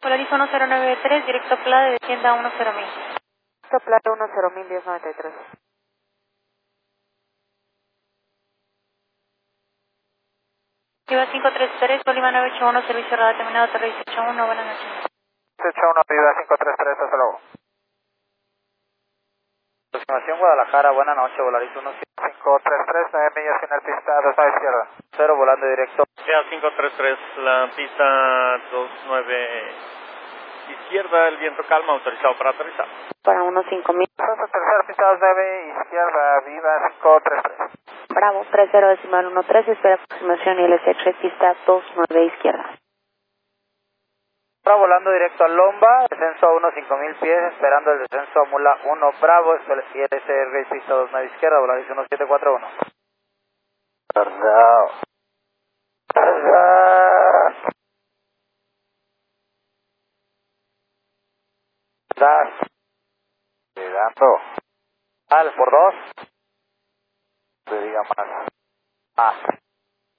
Polarizo 1093, directo Plade, descienda 10.000. Directo Plade 10.000, 1093. Viva 533, Bolívar 981, servicio radar terminado, Torre 181, buenas noches. 181, Viva 533, hasta luego. Aproximación Guadalajara, buenas noches, Polarizo 1533, 9 millas final pista 29 izquierda. 0 volando directo. Sea 533, la pista 29 izquierda, el viento calma, autorizado para aterrizar. Para 15.000. Paso tercera, pista 29 izquierda, Viva 533. Bravo, 30.13, espera aproximación ILS pista 29 izquierda. Bravo, volando directo a Lomba, descenso a 5.000 pies, esperando el descenso a Mula 1, Bravo, ILS pista 29 izquierda, Volarizo 1741. Verdad. Cuidando. Al por 2. Se diga más.